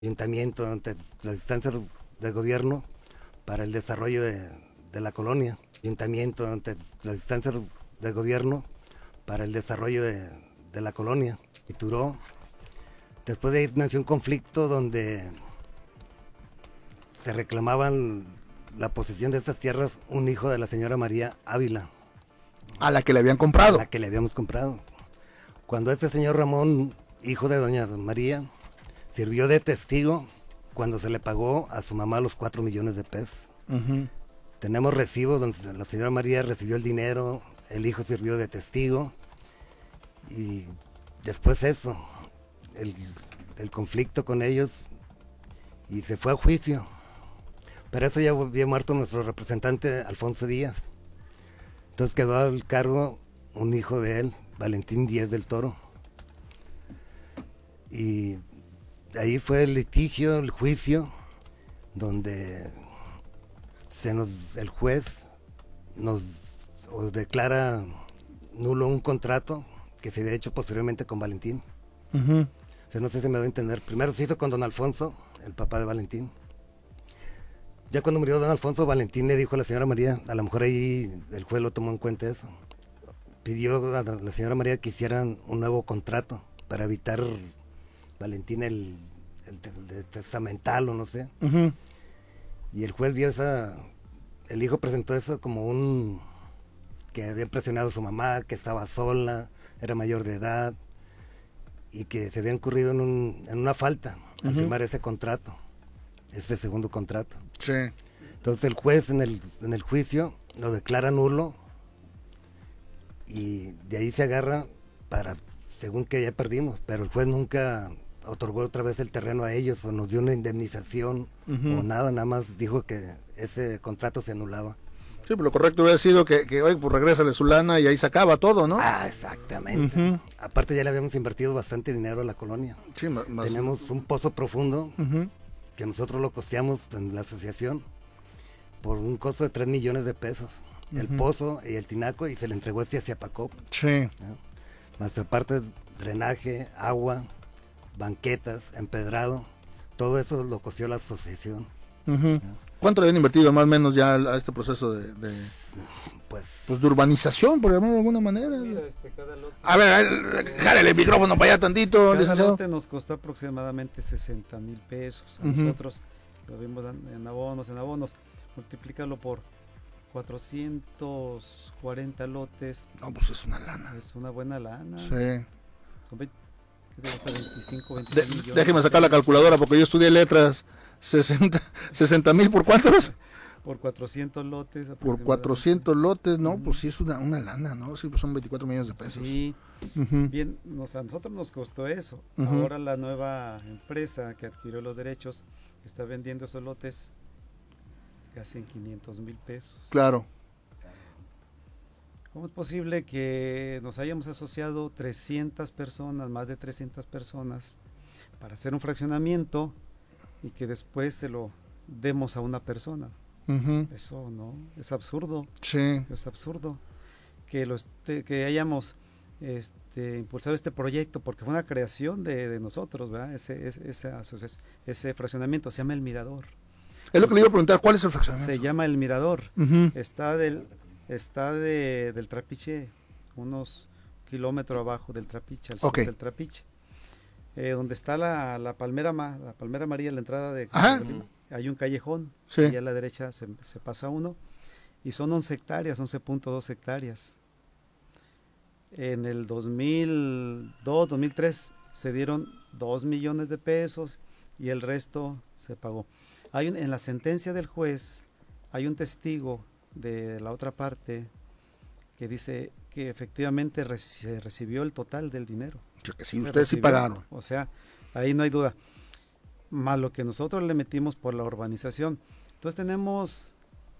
ayuntamiento, ante las instancias de gobierno para el desarrollo de la colonia. Ayuntamiento, ante las instancias de gobierno para el desarrollo de la colonia. Y duró. Después de ahí nació un conflicto donde se reclamaban la posesión de estas tierras un hijo de la señora María Ávila. A la que le habían comprado. A la que le habíamos comprado. Cuando este señor Ramón, hijo de doña María, sirvió de testigo cuando se le pagó a su mamá los 4 millones de pesos. Tenemos recibos donde la señora María recibió el dinero, el hijo sirvió de testigo y después eso, el conflicto con ellos y se fue a juicio. Pero eso ya había muerto nuestro representante Alfonso Díaz. Entonces quedó al cargo un hijo de él, Valentín Díaz del Toro. Y ahí fue el litigio, el juicio, donde el juez nos declara nulo un contrato que se había hecho posteriormente con Valentín. O sea, no sé si me doy a entender. Primero se hizo con don Alfonso, el papá de Valentín. Ya cuando murió don Alfonso, Valentín le dijo a la señora María, a lo mejor ahí el juez lo tomó en cuenta eso. Pidió a la señora María que hicieran un nuevo contrato para evitar Valentín el testamental o no sé. Y el juez vio el hijo presentó eso como que había presionado a su mamá, que estaba sola, era mayor de edad y que se había incurrido en una falta al firmar ese contrato, ese segundo contrato. Sí. Entonces el juez en el juicio lo declara nulo y de ahí se agarra según que ya perdimos, pero el juez nunca otorgó otra vez el terreno a ellos o nos dio una indemnización o nada más dijo que ese contrato se anulaba. Sí, pero lo correcto hubiera sido que oye, pues regrésale su lana y ahí se acaba todo, ¿no? Ah, exactamente. Aparte ya le habíamos invertido bastante dinero a la colonia. Sí, Tenemos un pozo profundo que nosotros lo costeamos en la asociación por un costo de 3 millones de pesos. El pozo y el tinaco y se le entregó hacia Pacop. Sí. ¿No? Más aparte drenaje, agua, banquetas, empedrado, todo eso lo costeó la asociación. ¿No? ¿Cuánto le habían invertido más o menos ya a este proceso de urbanización, por llamarlo de alguna manera? Mira, cada lote, a ver, jálale el micrófono para allá tantito, cada licenciado. lote nos costó aproximadamente 60,000 pesos. A nosotros lo vimos en abonos, multiplícalo por 440 lotes. No, pues es una lana. Es una buena lana. Sí. Son 25, 26 millones. Déjeme sacar la calculadora porque yo estudié letras. 60,000 ¿por cuántos? Por 400 lotes. Por 400 lotes, no, pues sí es una lana, ¿no? Sí, pues son 24 millones de pesos. Sí, bien, a nosotros nos costó eso. Ahora la nueva empresa que adquirió los derechos está vendiendo esos lotes casi en 500,000 pesos. Claro. ¿Cómo es posible que nos hayamos asociado 300 personas, más de 300 personas, para hacer un fraccionamiento y que después se lo demos a una persona? Eso no, es absurdo. Sí. Es absurdo que hayamos impulsado este proyecto, porque fue una creación de nosotros, ¿verdad? Ese fraccionamiento se llama El Mirador. Es lo que le iba a preguntar, ¿cuál es el fraccionamiento? Se llama El Mirador. Está del Trapiche, unos kilómetros abajo del Trapiche, al sur del Trapiche. Donde está la palmera amarilla, la entrada de Lima, hay un callejón, y a la derecha se pasa uno, y son 11 hectáreas, 11.2 hectáreas. En el 2002, 2003 se dieron 2 millones de pesos y el resto se pagó. En la sentencia del juez hay un testigo de la otra parte que dice que efectivamente se recibió el total del dinero. Que sí, ustedes sí pagaron. O sea, ahí no hay duda. Más lo que nosotros le metimos por la urbanización. Entonces tenemos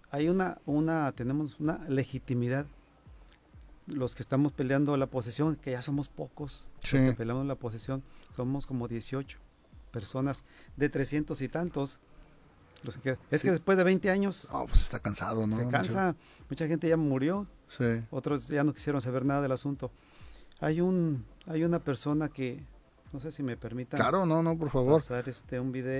una legitimidad. Los que estamos peleando la posesión, que ya somos pocos, los que peleamos la posesión, somos como 18 personas de 300 y tantos. Es que después de 20 años... No, pues está cansado, ¿no? Se cansa, mucha gente ya murió, otros ya no quisieron saber nada del asunto. Hay una persona que No sé si me permitan. Claro, no, por favor. Pasar un video.